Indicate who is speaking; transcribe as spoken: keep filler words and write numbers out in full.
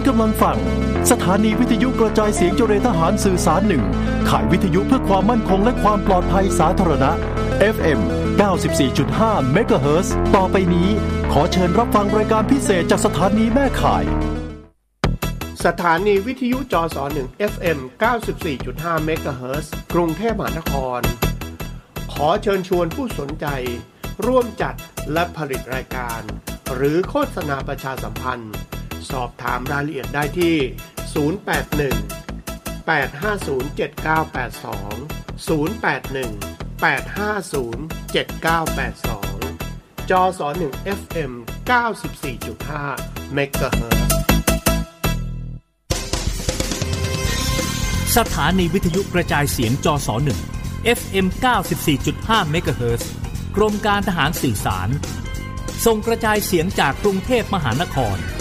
Speaker 1: กำลังฟังสถานีวิทยุกระจายเสียงเจริญทหารสื่อสารหนึ่งข่ายวิทยุเพื่อความมั่นคงและความปลอดภัยสาธารณะ เอฟ เอ็ม เก้าสิบสี่จุดห้า เมกะเฮิรตซ์ ต่อไปนี้ขอเชิญรับฟังรายการพิเศษจากสถานีแม่ข่าย
Speaker 2: สถานีวิทยุจสหนึ่ง เอฟ เอ็ม เก้าสิบสี่จุดห้า เมกะเฮิรตซ์ กรุงเทพมหานครขอเชิญชวนผู้สนใจร่วมจัดและผลิตรายการหรือโฆษณาประชาสัมพันธ์สอบถามรายละเอียดได้ที่ศูนย์ แปด หนึ่ง แปด ห้า ศูนย์ เจ็ด เก้า แปด สอง ศูนย์ แปด หนึ่ง แปด ห้า ศูนย์ เจ็ด เก้า แปด สองจสหนึ่ง เอฟ เอ็ม เก้าสิบสี่จุดห้า เมกะเฮิรตซ์
Speaker 3: สถานีวิทยุกระจายเสียงจสหนึ่ง เอฟ เอ็ม เก้าสิบสี่จุดห้า เมกะเฮิรตซ์ กรมการทหารสื่อสารส่งกระจายเสียงจากกรุงเทพมหานคร